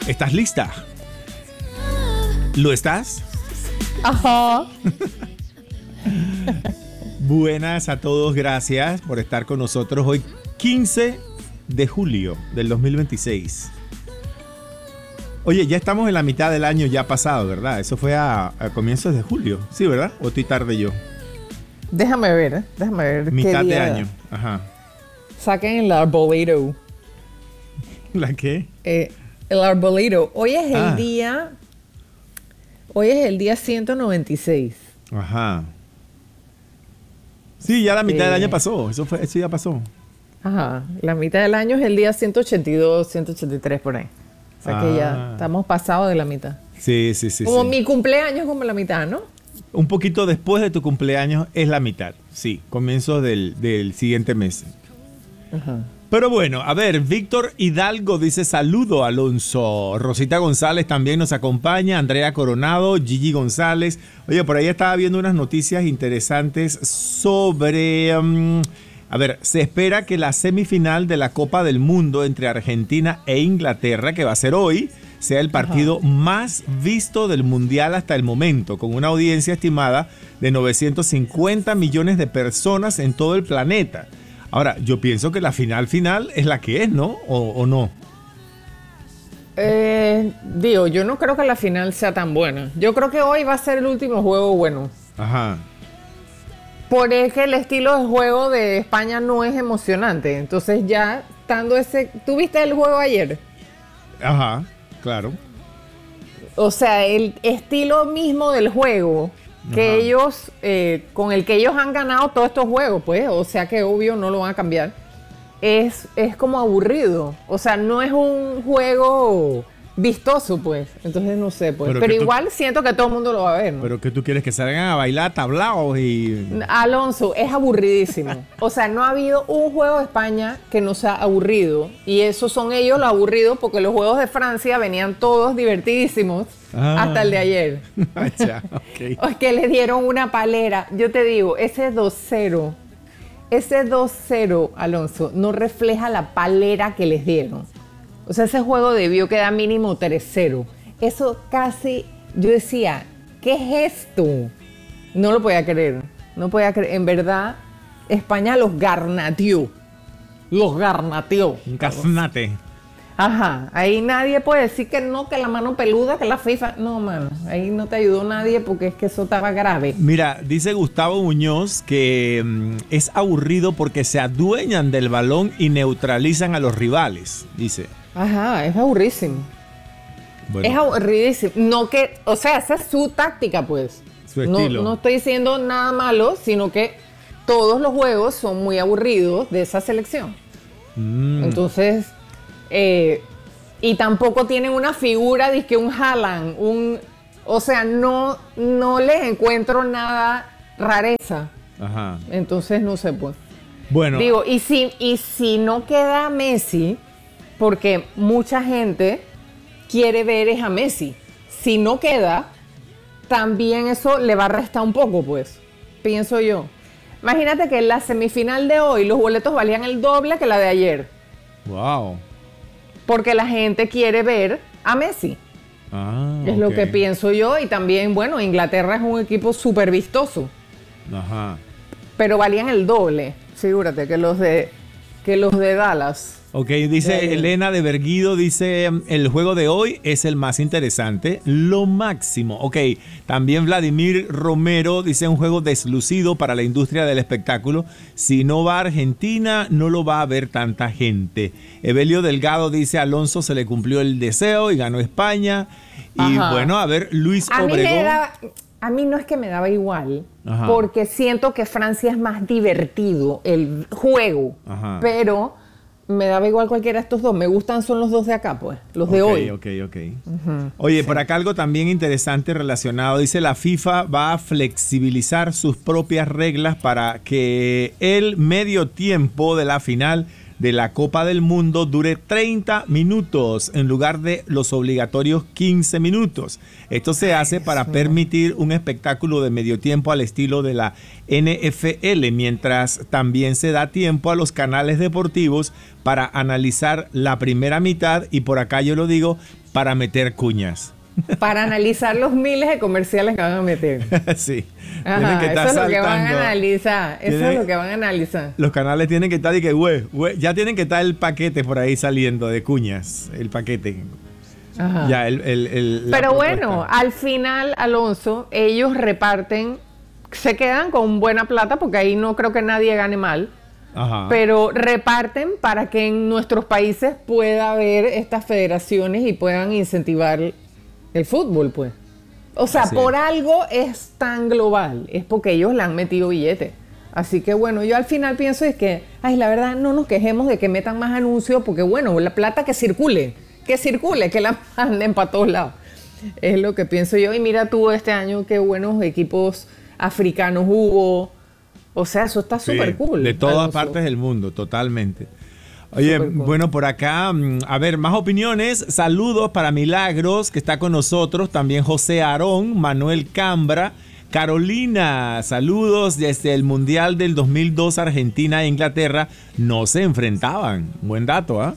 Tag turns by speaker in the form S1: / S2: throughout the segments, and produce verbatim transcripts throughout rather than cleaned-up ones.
S1: ¿Estás lista? ¿Lo estás?
S2: Ajá.
S1: Buenas a todos, gracias por estar con nosotros hoy, quince de julio del dos mil veintiséis. Oye, ya estamos en la mitad del año ya pasado, ¿verdad? Eso fue a, a comienzos de julio, ¿sí, verdad? ¿O estoy tarde yo?
S2: Déjame ver, ¿eh? déjame ver.
S1: Mitad
S2: qué día
S1: de año, ajá.
S2: Saquen el arbolito.
S1: ¿La qué?
S2: Eh, el arbolito. Hoy es el
S1: Ah.
S2: día... Hoy es el día ciento noventa y seis.
S1: Ajá. Sí, ya la mitad
S2: Eh.
S1: del año pasó, eso, fue, eso ya pasó.
S2: Ajá. La mitad del año es el día ciento ochenta y dos, ciento ochenta y tres por ahí. O sea que
S1: Ah.
S2: ya estamos pasados de la mitad.
S1: Sí, sí, sí.
S2: Como
S1: sí.
S2: mi cumpleaños es como la mitad, ¿no?
S1: Un poquito después de tu cumpleaños es la mitad, sí, comienzo del, del siguiente mes.
S2: Ajá.
S1: Pero bueno, a ver, Víctor Hidalgo dice saludo, Alonso. Rosita González también nos acompaña, Andrea Coronado, Gigi González. Oye, por ahí estaba viendo unas noticias interesantes sobre... Um, a ver, se espera que la semifinal de la Copa del Mundo entre Argentina e Inglaterra, que va a ser hoy, sea el partido Ajá. más visto del Mundial hasta el momento, con una audiencia estimada de novecientos cincuenta millones de personas en todo el planeta. Ahora, yo pienso que la final final es la que es, ¿no? ¿O, o no?
S2: Eh, digo, yo no creo que la final sea tan buena. Yo creo que hoy va a ser el último juego bueno.
S1: Ajá.
S2: Porque el estilo de juego de España no es emocionante. Entonces ya, estando ese... ¿Tú viste el juego ayer?
S1: Ajá, claro.
S2: O sea, el estilo mismo del juego... que
S1: Ajá.
S2: ellos, eh, con el que ellos han ganado todos estos juegos, pues, o sea que obvio no lo van a cambiar, es, es como aburrido. O sea, no es un juego vistoso, pues. Entonces no sé, pues.
S1: Pero
S2: Pero,
S1: que
S2: igual
S1: tú-
S2: siento que todo el mundo lo va a ver, ¿no?
S1: Pero ¿qué tú quieres? ¿Que salgan a bailar tablaos y...?
S2: Alonso, es aburridísimo. O sea, no ha habido un juego de España que no sea aburrido. Y esos son ellos los aburridos porque los juegos de Francia venían todos divertidísimos
S1: Ah.
S2: hasta el de ayer.
S1: Ya, ok.
S2: O es que le dieron una palera. Yo te digo, ese dos cero, ese dos cero, Alonso, no refleja la palera que les dieron. O sea, ese juego debió quedar mínimo tres cero. Eso casi, yo decía, ¿qué es esto? No lo podía creer. No podía creer. En verdad, España los garnateó. Los garnateó.
S1: Un gaznate.
S2: Ajá, ahí nadie puede decir que no, que la mano peluda, que la FIFA. No, mano, ahí no te ayudó nadie porque es que eso estaba grave.
S1: Mira, dice Gustavo Muñoz que mm, es aburrido porque se adueñan del balón y neutralizan a los rivales, dice.
S2: Ajá, es aburrísimo.
S1: Bueno,
S2: Es aburridísimo. No que, o sea, esa es su táctica, pues.
S1: Su
S2: no,
S1: estilo.
S2: no estoy diciendo nada malo, sino que todos los juegos son muy aburridos de esa selección.
S1: mm,
S2: Entonces, eh, y tampoco tienen una figura de que un Haaland, un, o sea, no, no les encuentro nada rareza.
S1: ajá.
S2: Entonces, no sé, pues.
S1: Bueno,
S2: Digo, y si, y si no queda Messi, porque mucha gente quiere ver es a Messi. Si no queda, también eso le va a restar un poco, pues, pienso yo. Imagínate que en la semifinal de hoy los boletos valían el doble que la de ayer,
S1: wow.
S2: porque la gente quiere ver a Messi.
S1: Ah,
S2: Es lo
S1: ok.
S2: que pienso yo, y también, bueno, Inglaterra es un equipo súper vistoso,
S1: Ajá.
S2: pero valían el doble, figúrate, que los de, que los de Dallas.
S1: Ok, dice
S2: Ya, ya.
S1: Elena de Berguido, dice el juego de hoy es el más interesante, lo máximo. Ok, también Vladimir Romero dice un juego deslucido para la industria del espectáculo. Si no va a Argentina, no lo va a ver tanta gente. Evelio Delgado dice Alonso se le cumplió el deseo y ganó España. Y
S2: Ajá.
S1: bueno, a ver, Luis
S2: A mí,
S1: Obregón.
S2: me daba- a mí no es que me daba igual,
S1: Ajá.
S2: porque siento que Francia es más divertido el juego,
S1: Ajá.
S2: pero me daba igual cualquiera de estos dos. Me gustan son los dos de acá, pues, los de
S1: Ok,
S2: hoy.
S1: ok, ok. Oye, por acá algo también interesante relacionado. Dice la FIFA va a flexibilizar sus propias reglas para que el medio tiempo de la final de la Copa del Mundo dure treinta minutos en lugar de los obligatorios quince minutos. Esto se hace para permitir un espectáculo de medio tiempo al estilo de la N F L, mientras también se da tiempo a los canales deportivos para analizar la primera mitad y, por acá yo lo digo, para meter cuñas.
S2: Para analizar los miles de comerciales que van a meter.
S1: Sí.
S2: Ajá,
S1: que estar
S2: eso es lo que van a
S1: saltando.
S2: analizar. Eso
S1: Tienen-
S2: es lo que van a analizar.
S1: Los canales tienen que estar y que, güey, güey, ya tienen que estar el paquete por ahí saliendo de cuñas. El paquete.
S2: Ajá.
S1: Ya, el, el, el- la
S2: Pero
S1: propuesta.
S2: bueno, al final, Alonso, ellos reparten, se quedan con buena plata porque ahí no creo que nadie gane mal.
S1: Ajá.
S2: Pero reparten para que en nuestros países pueda haber estas federaciones y puedan incentivar el fútbol, pues. O sea,
S1: Así
S2: por
S1: es.
S2: algo es tan global, es porque ellos le han metido billetes. Así que bueno, yo al final pienso es que, ay, la verdad, no nos quejemos de que metan más anuncios, porque bueno, la plata que circule, que circule, que la manden para todos lados. Es lo que pienso yo. Y mira tú este año qué buenos equipos africanos hubo. O sea, eso está
S1: Sí,
S2: súper cool.
S1: de todas
S2: Alonso.
S1: partes del mundo, totalmente. Oye,
S2: Súper cool.
S1: bueno, por acá, mm, a ver, más opiniones. Saludos para Milagros, que está con nosotros. También José Aarón, Manuel Cambra, Carolina. Saludos desde el Mundial del dos mil dos. Argentina e Inglaterra no se enfrentaban. Buen dato, ¿ah?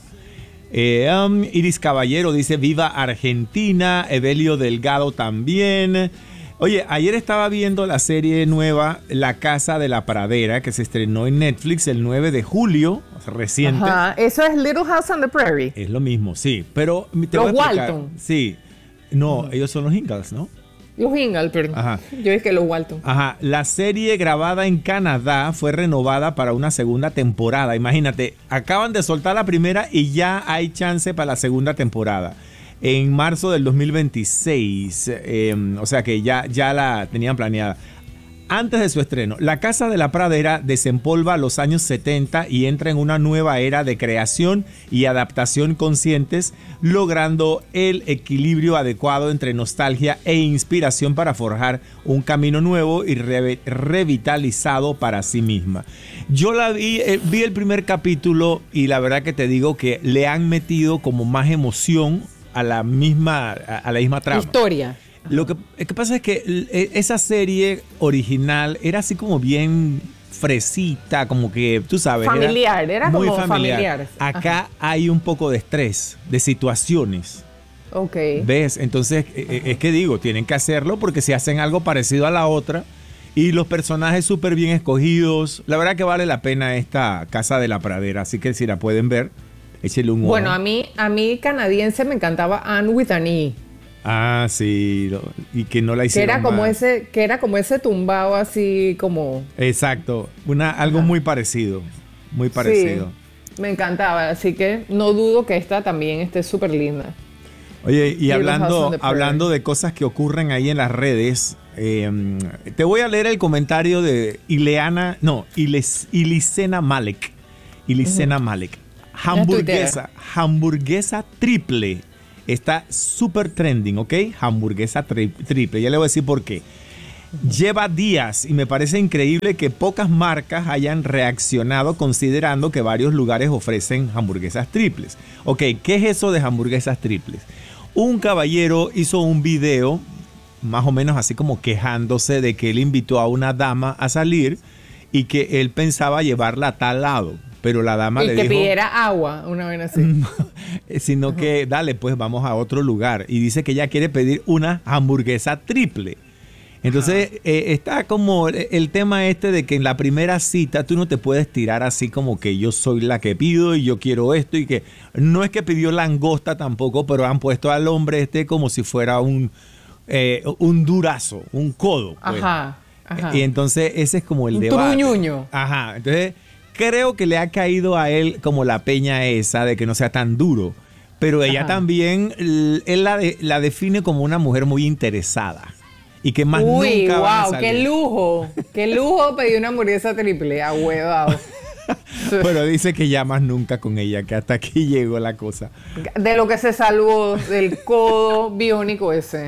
S1: Eh, um, Iris Caballero dice viva Argentina. Evelio Delgado también. Oye, ayer estaba viendo la serie nueva La Casa de la Pradera, que se estrenó en Netflix el nueve de julio, o sea, reciente.
S2: Ajá, eso es Little House on the Prairie.
S1: Es lo mismo, sí. Pero te
S2: Los
S1: voy a explicar.
S2: Walton.
S1: Sí. No, ellos son los Ingalls, ¿no?
S2: Los Ingalls, perdón.
S1: Ajá.
S2: Yo dije que los Walton.
S1: Ajá. La serie grabada en Canadá fue renovada para una segunda temporada. Imagínate, acaban de soltar la primera y ya hay chance para la segunda temporada. En marzo del dos mil veintiséis. Eh, o sea que ya, ya la tenían planeada. Antes de su estreno, La Casa de la Pradera desempolva los años setenta y entra en una nueva era de creación y adaptación conscientes, logrando el equilibrio adecuado entre nostalgia e inspiración para forjar un camino nuevo y re- revitalizado para sí misma. Yo la vi, eh, vi el primer capítulo y la verdad que te digo que le han metido como más emoción a la misma, a, a la misma trama.
S2: Historia.
S1: Lo que, lo que pasa es que l- esa serie original era así como bien fresita, como que, tú sabes.
S2: Familiar, era
S1: muy
S2: como familiar.
S1: Acá
S2: Ajá.
S1: hay un poco de estrés, de situaciones.
S2: Ok.
S1: ¿Ves? Entonces, eh, eh, es que digo, tienen que hacerlo porque si hacen algo parecido a la otra y los personajes súper bien escogidos, la verdad que vale la pena esta Casa de la Pradera. Así que si la pueden ver, échale un ojo.
S2: Bueno, a mí, a mí canadiense me encantaba Anne with an E.
S1: Ah, sí, lo- y que no la
S2: Que
S1: hicieron
S2: era como
S1: más.
S2: ese, que era como ese tumbado así como.
S1: Exacto, una, algo muy parecido, muy parecido.
S2: Sí, me encantaba, así que no dudo que esta también esté súper linda.
S1: Oye, y
S2: Little House
S1: hablando,
S2: on the Prairie.
S1: hablando de cosas que ocurren ahí en las redes, eh, te voy a leer el comentario de Ileana, no, Iles, Ilicena Malek. Ilicena Malek. Hamburguesa, hamburguesa triple. Está súper trending, ¿ok? Hamburguesa tri- triple. Ya le voy a decir por qué. Lleva días y me parece increíble que pocas marcas hayan reaccionado considerando que varios lugares ofrecen hamburguesas triples. Ok, ¿qué es eso de hamburguesas triples? Un caballero hizo un video más o menos así como quejándose de que él invitó a una dama a salir y que él pensaba llevarla a tal lado, pero la dama
S2: Y
S1: le
S2: que
S1: dijo...
S2: pidiera agua, una vez así.
S1: sino que dale, pues vamos a otro lugar. Y dice que ella quiere pedir una hamburguesa triple. Entonces eh, está como el, el tema este de que en la primera cita tú no te puedes tirar así como que yo soy la que pido y yo quiero esto y que no es que pidió langosta tampoco, pero han puesto al hombre este como si fuera un, eh, un durazo, un codo. Pues.
S2: Ajá, ajá.
S1: Y entonces ese es como el
S2: Un
S1: debate.
S2: truñuño.
S1: Ajá, entonces creo que le ha caído a él como la peña esa de que no sea tan duro. Pero ella
S2: Ajá.
S1: también, l- él la, de- la define como una mujer muy interesada. Y que más
S2: Uy,
S1: nunca van a
S2: wow,
S1: salir.
S2: qué lujo. Qué lujo pedir una hamburguesa triple, ahuevado.
S1: Pero dice que ya más nunca con ella, que hasta aquí llegó la cosa.
S2: De lo que se salvó del codo biónico ese.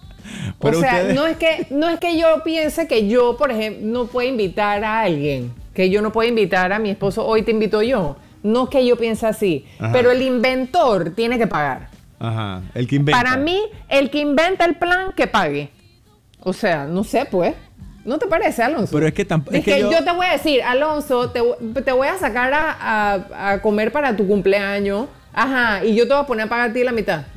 S1: Pero
S2: o sea,
S1: ustedes-
S2: no es que no es que yo piense que yo, por ejemplo, no puedo invitar a alguien, que yo no puedo invitar a mi esposo, hoy te invito yo. No es que yo piense así,
S1: Ajá.
S2: pero el inventor tiene que pagar.
S1: Ajá, el que inventa.
S2: Para mí, el que inventa el plan, que pague. O sea, no sé, pues. ¿No te parece, Alonso?
S1: Pero es que tampoco...
S2: Es que yo... te voy a decir, Alonso, te, te voy a sacar a, a- a comer para tu cumpleaños. Ajá, y yo te voy a poner a pagar a ti la mitad.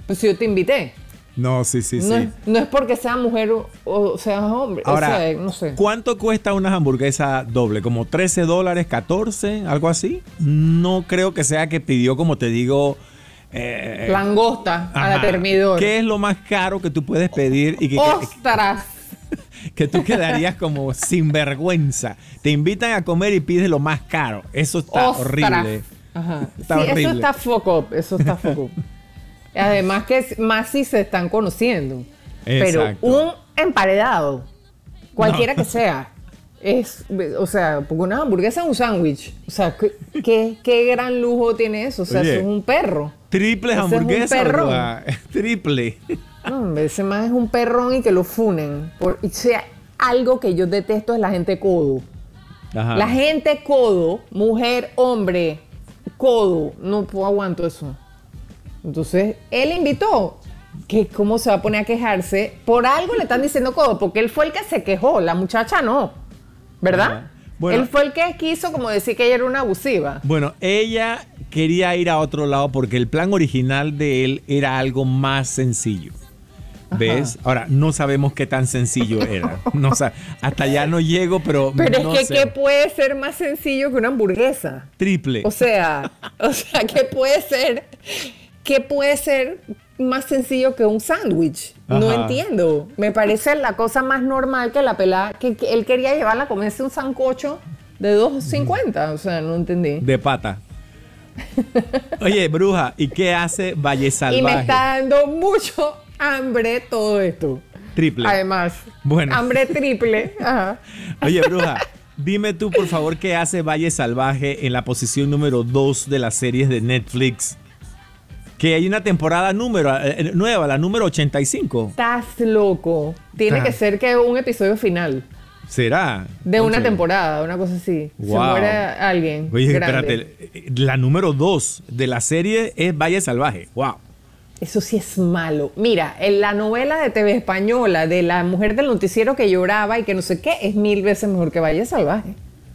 S2: Pues yo te invité.
S1: No, sí, sí,
S2: no
S1: sí.
S2: Es, no es porque sea mujer o, o sea hombre.
S1: Ahora,
S2: o sea, no sé.
S1: ¿cuánto cuesta una hamburguesa doble? ¿Como trece dólares, catorce? ¿Algo así? No creo que sea que pidió, como te digo...
S2: Eh, langosta a la termidor.
S1: ¿Qué es lo más caro que tú puedes pedir? Y que,
S2: ¡Ostras!
S1: Que, que tú quedarías como sinvergüenza. Te invitan a comer y pides lo más caro. Eso está
S2: ¡Ostras!
S1: horrible.
S2: Ajá.
S1: Está
S2: sí,
S1: horrible.
S2: eso está fuck up. Eso está fuck up. Además que más si se están conociendo.
S1: Exacto.
S2: Pero un emparedado, cualquiera no. que sea, es, o sea, porque una hamburguesa es un sándwich. O sea, ¿qué, qué, qué gran lujo tiene eso. O sea, Oye, eso es un perro.
S1: Triple hamburguesa, ¿verdad? Triple.
S2: No, ese más es un perrón y que lo funen. Por, o sea, algo que yo detesto es la gente codo. Ajá. La gente codo, mujer, hombre, codo. No puedo aguanto eso. Entonces, él invitó. Que ¿Cómo se va a poner a quejarse? Por algo le están diciendo codo, porque él fue el que se quejó, la muchacha no. ¿Verdad? Bueno, él fue el que quiso como decir que ella era una abusiva.
S1: Bueno, ella quería ir a otro lado porque el plan original de él era algo más sencillo. ¿Ves? Ajá. Ahora, no sabemos qué tan sencillo era. No, o sea, hasta allá no llego, pero
S2: Pero
S1: no
S2: es que,
S1: sé.
S2: ¿qué puede ser más sencillo que una hamburguesa?
S1: Triple.
S2: O sea, o sea, ¿qué puede ser? ¿Qué puede ser más sencillo que un sándwich? No entiendo. Me parece la cosa más normal que la pelada, que, que él quería llevarla a comerse un sancocho de dos cincuenta. O sea, no entendí.
S1: De pata. Oye, bruja, ¿y qué hace Valle Salvaje?
S2: Y me está dando mucho hambre todo esto.
S1: Triple.
S2: Además,
S1: bueno.
S2: hambre triple. Ajá.
S1: Oye, bruja, dime tú, por favor, ¿qué hace Valle Salvaje en la posición número dos de las series de Netflix? Que hay una temporada número, eh, nueva, la número ochenta y cinco.
S2: Estás loco. Tiene ah. que ser que un episodio final.
S1: ¿Será?
S2: De una temporada, una cosa así. Wow. Se muere alguien.
S1: Oye,
S2: grande.
S1: espérate. La número dos de la serie es Valle Salvaje. Wow.
S2: Eso sí es malo. Mira, en la novela de T V española de la mujer del noticiero que lloraba y que no sé qué, es mil veces mejor que Valle Salvaje.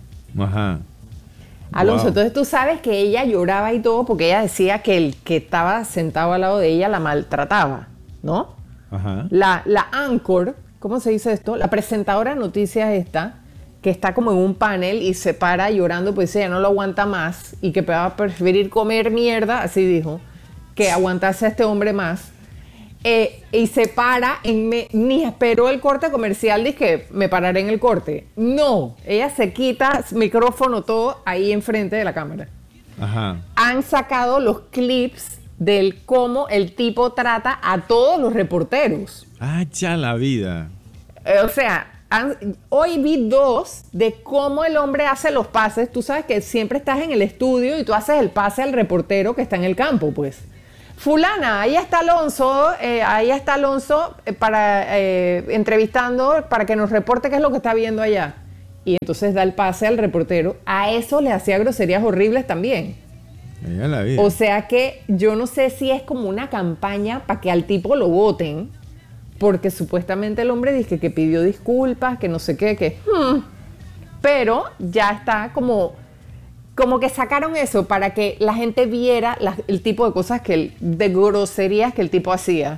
S1: Ajá.
S2: Alonso,
S1: wow.
S2: Entonces tú sabes que ella lloraba y todo porque ella decía que el que estaba sentado al lado de ella la maltrataba, ¿no?
S1: Ajá.
S2: La, la anchor, ¿cómo se dice esto? La presentadora de noticias esta, que está como en un panel y se para llorando, pues ella no lo aguanta más y que va a preferir comer mierda, así dijo, que aguantarse a este hombre más. Eh, y se para, en me, ni esperó el corte comercial, dije, me pararé en el corte. No, ella se quita micrófono todo ahí enfrente de la cámara.
S1: Ajá.
S2: Han sacado los clips del cómo el tipo trata a todos los reporteros.
S1: Ah, ya la vida.
S2: Eh, o sea, han, hoy vi dos de cómo el hombre hace los pases. Tú sabes que siempre estás en el estudio y tú haces el pase al reportero que está en el campo, pues. Fulana, ahí está Alonso, eh, ahí está Alonso eh, para, eh, entrevistando para que nos reporte qué es lo que está viendo allá. Y entonces da el pase al reportero. A eso le hacía groserías horribles también.
S1: Ya la vida.
S2: O sea que yo no sé si es como una campaña para que al tipo lo voten, porque supuestamente el hombre dice que pidió disculpas, que no sé qué, que... Hmm, pero ya está como... Como que sacaron eso para que la gente viera la, el tipo de cosas que el, de groserías que el tipo hacía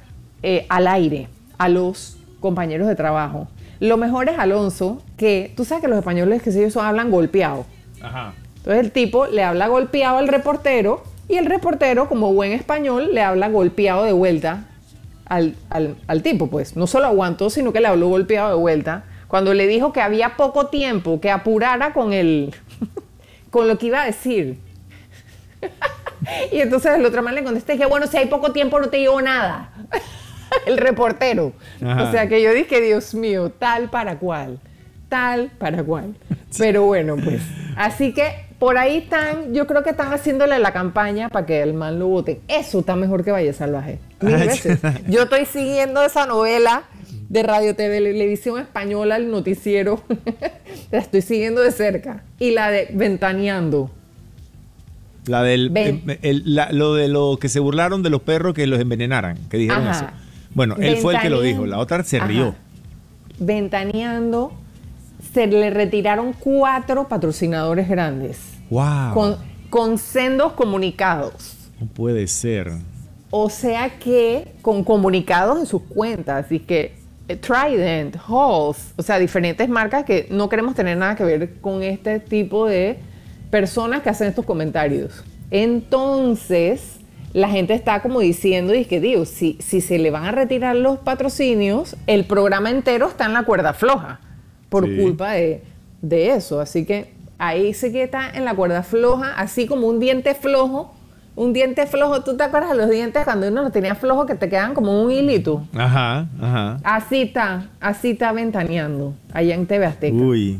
S2: eh, al aire a los compañeros de trabajo. Lo mejor es Alonso, que tú sabes que los españoles que ellos hablan golpeado.
S1: Ajá.
S2: Entonces el tipo le habla golpeado al reportero y el reportero, como buen español, le habla golpeado de vuelta al, al, al tipo, pues. No solo aguantó, sino que le habló golpeado de vuelta. Cuando le dijo que había poco tiempo, que apurara con el... con lo que iba a decir. Y entonces el otro man le contesté que bueno, si hay poco tiempo no te digo nada. El reportero. Ajá. O sea que yo dije, Dios mío, tal para cual. Tal para cual. Pero bueno, pues. Así que por ahí están, yo creo que están haciéndole la campaña para que el man lo vote. Eso está mejor que Valle Salvaje. Mil veces. Yo estoy siguiendo esa novela de Radio T V, Televisión Española, el noticiero. La estoy siguiendo de cerca. Y la de Ventaneando.
S1: La del... El, el, la, lo de lo que se burlaron de los perros que los envenenaran, que dijeron Ajá. eso. Bueno, él fue el que lo dijo, la otra se Ajá. rió.
S2: Ventaneando, se le retiraron cuatro patrocinadores grandes.
S1: ¡Wow!
S2: Con, con sendos comunicados.
S1: No puede ser.
S2: o sea que con comunicados en sus cuentas y que Trident, Halls, o sea, diferentes marcas que no queremos tener nada que ver con este tipo de personas que hacen estos comentarios. Entonces, la gente está como diciendo, y es que digo, si, si se le van a retirar los patrocinios, el programa entero está en la cuerda floja por sí. culpa de, de eso. Así que ahí sí que está en la cuerda floja, así como un diente flojo. Un diente flojo, ¿tú te acuerdas de los dientes cuando uno los tenía flojos que te quedan como un hilito?
S1: Ajá, ajá.
S2: Así está, así está ventaneando allá en T V Azteca.
S1: Uy.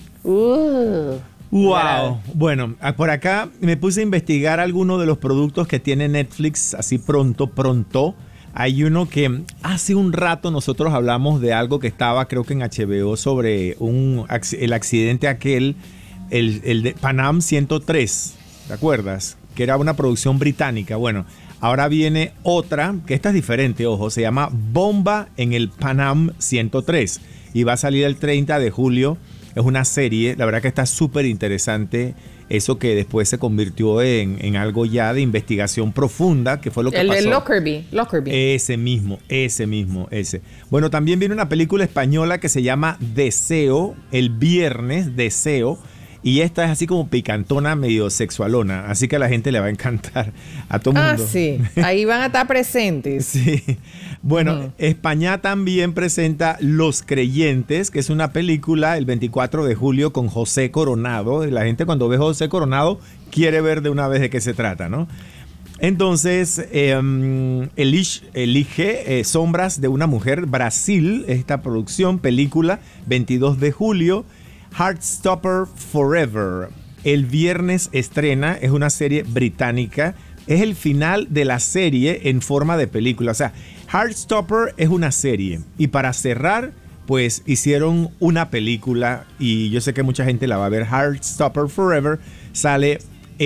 S2: Uh.
S1: Wow. Bueno, por acá me puse a investigar algunos de los productos que tiene Netflix así pronto, pronto. Hay uno que hace un rato nosotros hablamos de algo que estaba creo que en H B O sobre un, el accidente aquel, el, el de Pan Am ciento tres, ¿te acuerdas? Que era una producción británica. Bueno, ahora viene otra, que esta es diferente, ojo, se llama Bomba en el Pan Am ciento tres y va a salir el treinta de julio. Es una serie, la verdad que está súper interesante, eso que después se convirtió en, en algo ya de investigación profunda, que fue lo que
S2: el
S1: pasó.
S2: El de Lockerbie, Lockerbie.
S1: Ese mismo, ese mismo, ese. Bueno, también viene una película española que se llama Deseo, el viernes, Deseo, y esta es así como picantona, medio sexualona, así que a la gente le va a encantar, a todo el mundo.
S2: Ah, sí, ahí van a estar presentes.
S1: Sí. Bueno,
S2: uh-huh.
S1: España también presenta Los Creyentes, que es una película el veinticuatro de julio con José Coronado. La gente cuando ve a José Coronado quiere ver de una vez de qué se trata, ¿no? Entonces, eh, elige, elige eh, Sombras de una Mujer, Brasil, esta producción, película, veintidós de julio. Heartstopper Forever, el viernes estrena, es una serie británica, es el final de la serie en forma de película. O sea, Heartstopper es una serie y para cerrar, pues hicieron una película y yo sé que mucha gente la va a ver. Heartstopper Forever sale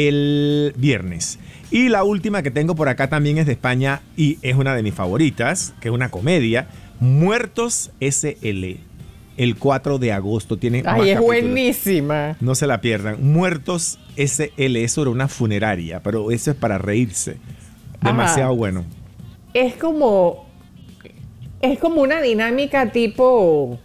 S1: el viernes. Y la última que tengo por acá también es de España y es una de mis favoritas, que es una comedia, Muertos S L. El cuatro de agosto tiene más
S2: Ay, es
S1: capítulos.
S2: buenísima.
S1: No se la pierdan. Muertos S L es sobre una funeraria, pero eso es para reírse. Demasiado Ajá. bueno.
S2: Es como es como una dinámica tipo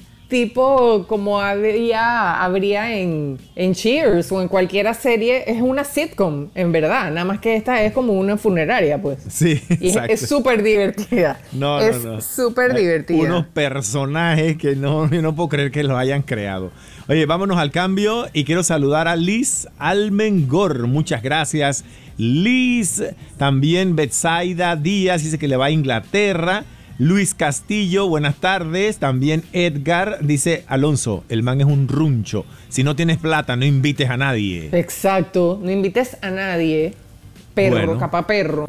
S2: tipo como habría, habría en, en Cheers o en cualquier serie. Es una sitcom, en verdad. Nada más que esta es como una funeraria, pues.
S1: Sí,
S2: y exacto. Es súper divertida.
S1: No,
S2: es
S1: no, no.
S2: Es súper divertida.
S1: Unos personajes que no, yo no puedo creer que los hayan creado. Oye, vámonos al cambio y quiero saludar a Liz Almengor. Muchas gracias, Liz. También Betsaida Díaz dice que le va a Inglaterra. Luis Castillo, buenas tardes. También Edgar dice, Alonso, el man es un runcho. Si no tienes plata, no invites a nadie.
S2: Exacto, no invites a nadie. Perro, bueno. Capa perro.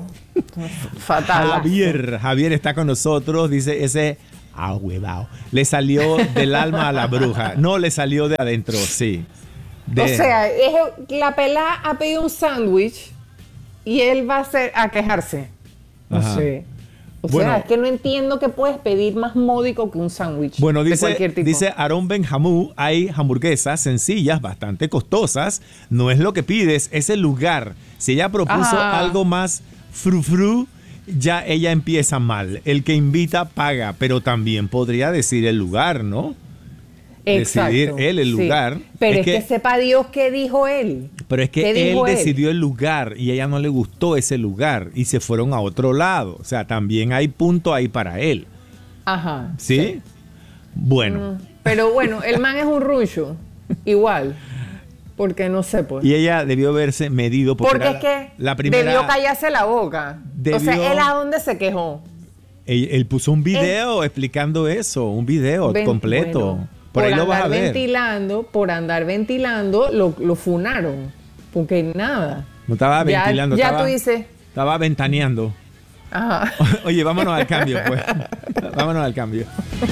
S2: Fatal.
S1: Javier, Javier está con nosotros, dice ese ahuevao. Le salió del alma a la bruja. No, le salió de adentro, sí. De...
S2: O sea, es, la pelada ha pedido un sándwich y él va a, hacer, a quejarse. No Ajá. sé. O bueno, sea, es que no entiendo que puedes pedir más módico que un sándwich.
S1: Bueno, dice,
S2: de cualquier tipo.
S1: dice Aarón Benjamú, hay hamburguesas sencillas, bastante costosas. No es lo que pides, es el lugar. Si ella propuso Ajá. algo más frufru, ya ella empieza mal. El que invita paga, pero también podría decir el lugar, ¿no?
S2: Exacto.
S1: Decidir él el
S2: sí.
S1: lugar.
S2: Pero es, es que, que sepa Dios qué dijo él.
S1: Pero es que él decidió él? el lugar y a ella no le gustó ese lugar y se fueron a otro lado. O sea, también hay punto ahí para él.
S2: Ajá.
S1: ¿Sí? sí. Bueno.
S2: Mm, pero bueno, el man es un runcho. Igual. Porque no sé, pues.
S1: Y ella debió verse medido. Porque,
S2: porque es que
S1: la primera,
S2: debió callarse la boca. Debió, o sea, ¿él a dónde se quejó?
S1: Él, él puso un video él, explicando eso. Un video ven, completo.
S2: Bueno.
S1: Por,
S2: por
S1: ahí lo vas a ver.
S2: ventilando, por andar ventilando, lo, lo funaron. Porque nada.
S1: No estaba
S2: ya,
S1: ventilando.
S2: Ya
S1: estaba,
S2: tú dices.
S1: Estaba ventaneando.
S2: Ajá.
S1: Oye, vámonos al cambio, pues. Vámonos al cambio.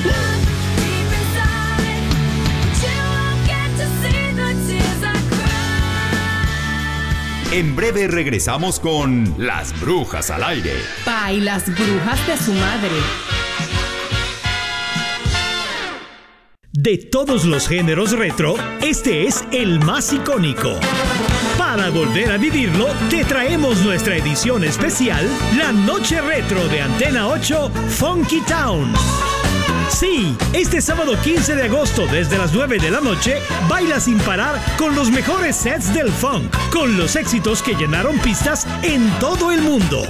S3: En breve regresamos con Las Brujas al Aire.
S4: Pa y las brujas de su madre. De todos los géneros retro, este es el más icónico. Para volver a vivirlo, te traemos nuestra edición especial, la Noche Retro de Antena ocho Funky Town. Sí, este sábado quince de agosto desde las nueve de la noche, baila sin parar con los mejores sets del funk, con los éxitos que llenaron pistas en todo el mundo.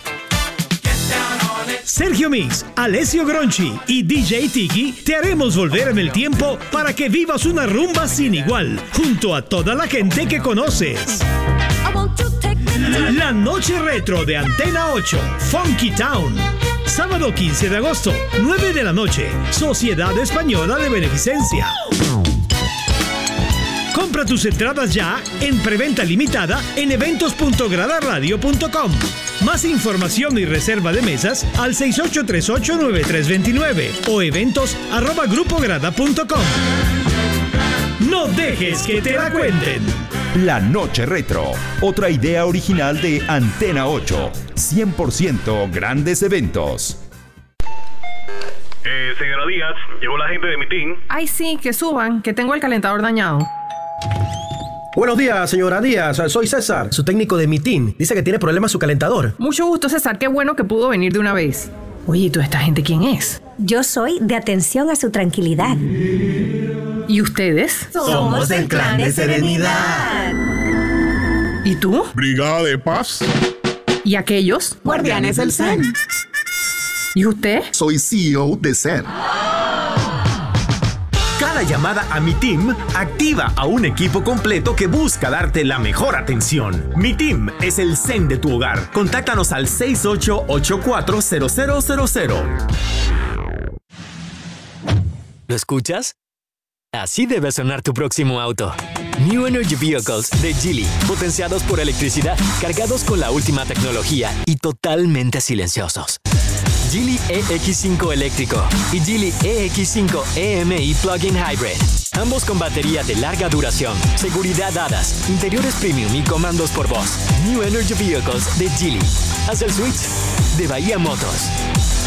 S4: Sergio Mix, Alessio Gronchi y D J Tiki te haremos volver en el tiempo para que vivas una rumba sin igual, junto a toda la gente que conoces. La Noche Retro de Antena ocho, Funky Town. Sábado quince de agosto, nueve de la noche, Sociedad Española de Beneficencia. Compra tus entradas ya en preventa limitada en eventos punto grada radio punto com. Más información y reserva de mesas al seis ocho tres ocho nueve tres dos nueve o eventos arroba grupo grada punto com. No dejes que te la cuenten.
S3: La Noche Retro, otra idea original de Antena ocho. cien por ciento grandes eventos.
S5: Eh, señora Díaz, llegó la gente de mi team.
S2: Ay, sí, que suban, que tengo el calentador dañado.
S6: Buenos días, señora Díaz. Soy César, su técnico de Mitin. Dice que tiene problemas su calentador.
S2: Mucho gusto, César. Qué bueno que pudo venir de una vez. Oye, ¿y toda esta gente quién es?
S7: Yo soy de Atención a su Tranquilidad.
S2: ¿Y ustedes?
S8: Somos del Clan de Serenidad.
S2: ¿Y tú?
S9: Brigada de Paz.
S2: ¿Y aquellos?
S8: Guardianes del Zen.
S2: ¿Y usted?
S9: Soy C E O de Zen.
S10: Cada llamada a Mi Team activa a un equipo completo que busca darte la mejor atención. Mi Team es el Zen de tu hogar. Contáctanos al seis ocho ocho cuatro cero cero cero cero.
S11: ¿Lo escuchas? Así debe sonar tu próximo auto. New Energy Vehicles de Geely, potenciados por electricidad, cargados con la última tecnología y totalmente silenciosos. Geely E X cinco eléctrico y Geely E X cinco E M I Plug-in Hybrid. Ambos con batería de larga duración, seguridad A D A S, interiores premium y comandos por voz. New Energy Vehicles de Geely. Haz el switch de Bahía Motors.